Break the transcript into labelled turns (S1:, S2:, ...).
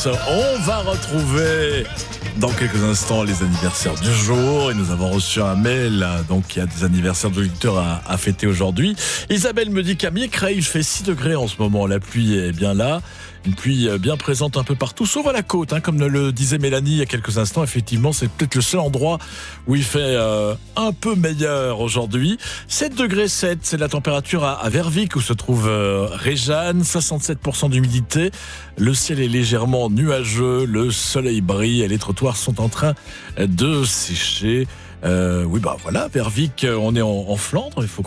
S1: On va retrouver dans quelques instants les anniversaires du jour et nous avons reçu un mail donc qui a des anniversaires d'auditeurs à fêter aujourd'hui. Isabelle me dit qu'à Miecray il fait 6 degrés en ce moment, la pluie est bien là. Une pluie bien présente un peu partout, sauf à la côte, comme le disait Mélanie il y a quelques instants. Effectivement, c'est peut-être le seul endroit où il fait un peu meilleur aujourd'hui. 7 degrés 7, c'est la température à Vervic où se trouve Réjeanne, 67% d'humidité. Le ciel est légèrement nuageux, le soleil brille et les trottoirs sont en train de sécher. Oui, voilà, Vervic, on est en Flandre, il faut